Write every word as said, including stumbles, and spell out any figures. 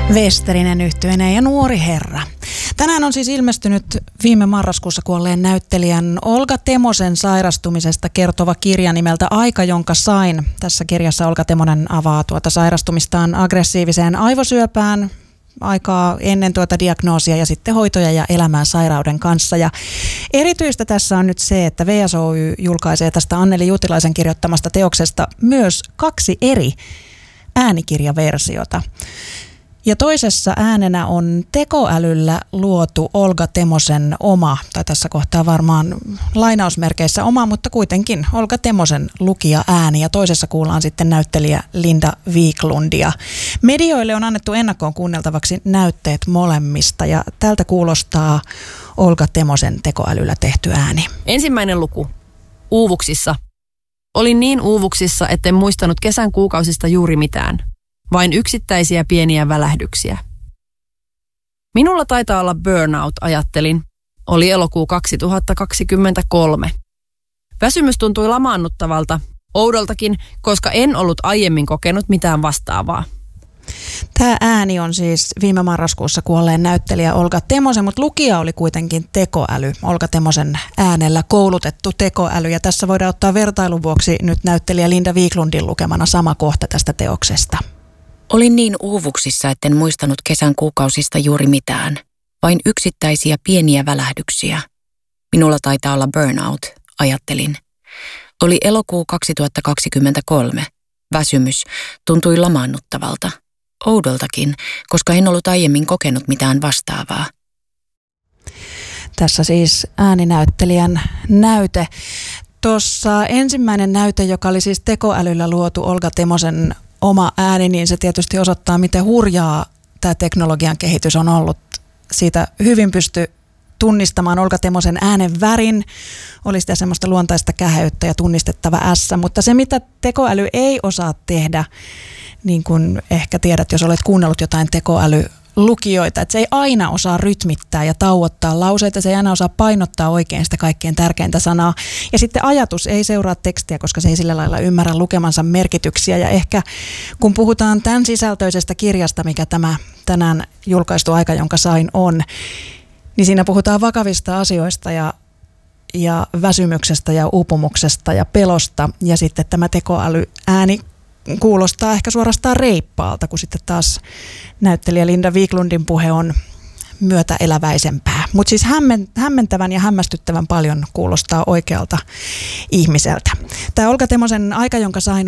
Westerinen yhtyeineen ja Nuori herra. Tänään on siis ilmestynyt viime marraskuussa kuolleen näyttelijän Olga Temosen sairastumisesta kertova kirja nimeltä Aika, jonka sain. Tässä kirjassa Olga Temonen avaa tuota sairastumistaan aggressiiviseen aivosyöpään, aikaa ennen tuota diagnoosia ja sitten hoitoja ja elämää sairauden kanssa. Ja erityistä tässä on nyt se, että V S O Y julkaisee tästä Anneli Juutilaisen kirjoittamasta teoksesta myös kaksi eri äänikirjaversiota. Ja toisessa äänenä on tekoälyllä luotu Olga Temosen oma, tai tässä kohtaa varmaan lainausmerkeissä oma, mutta kuitenkin Olga Temosen lukija ääni. Ja toisessa kuullaan sitten näyttelijä Linda Viklundia. Medioille on annettu ennakkoon kuunneltavaksi näytteet molemmista, ja tältä kuulostaa Olga Temosen tekoälyllä tehty ääni. Ensimmäinen luku. Uuvuksissa. Olin niin uuvuksissa, etten muistanut kesän kuukausista juuri mitään. Vain yksittäisiä pieniä välähdyksiä. Minulla taitaa olla burnout, ajattelin. Oli elokuu kaksituhattakaksikymmentäkolme. Väsymys tuntui lamaannuttavalta, oudoltakin, koska en ollut aiemmin kokenut mitään vastaavaa. Tämä ääni on siis viime marraskuussa kuolleen näyttelijä Olga Temosen, mutta lukija oli kuitenkin tekoäly. Olga Temosen äänellä koulutettu tekoäly. Ja tässä voidaan ottaa vertailun vuoksi nyt näyttelijä Linda Viklundin lukemana sama kohta tästä teoksesta. Olin niin uuvuksissa, etten muistanut kesän kuukausista juuri mitään. Vain yksittäisiä pieniä välähdyksiä. Minulla taitaa olla burnout, ajattelin. Oli elokuu kaksituhattakaksikymmentäkolme. Väsymys tuntui lamaannuttavalta. Oudoltakin, koska en ollut aiemmin kokenut mitään vastaavaa. Tässä siis ääninäyttelijän näyte. Tuossa ensimmäinen näyte, joka oli siis tekoälyllä luotu Olga Temosen oma ääni, niin se tietysti osoittaa, miten hurjaa tämä teknologian kehitys on ollut. Siitä hyvin pystyi tunnistamaan Olga Temosen äänen värin, oli sitä semmoista luontaista käheyttä ja tunnistettava S, mutta se mitä tekoäly ei osaa tehdä, niin kuin ehkä tiedät, jos olet kuunnellut jotain tekoälylukijoita, että se ei aina osaa rytmittää ja tauottaa lauseita, se ei aina osaa painottaa oikein sitä kaikkein tärkeintä sanaa. Ja sitten ajatus ei seuraa tekstiä, koska se ei sillä lailla ymmärrä lukemansa merkityksiä. Ja ehkä kun puhutaan tämän sisältöisestä kirjasta, mikä tämä tänään julkaistu Aika, jonka sain on, niin siinä puhutaan vakavista asioista ja, ja väsymyksestä ja uupumuksesta ja pelosta. Ja sitten tämä tekoälyääni kuulostaa ehkä suorastaan reippaalta, kun sitten taas näyttelijä Linda Viklundin puhe on myötäeläväisempää. Mutta siis hämmentävän ja hämmästyttävän paljon kuulostaa oikealta ihmiseltä. Tämä Olga Temosen Aika, jonka sain